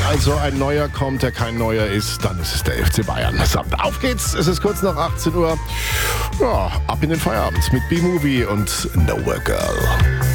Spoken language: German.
also ein Neuer kommt, der kein Neuer ist, dann ist es der FC Bayern. So, auf geht's, es ist kurz nach 18 Uhr. Ja, ab in den Feierabend mit B-Movie und Nowhere Girl.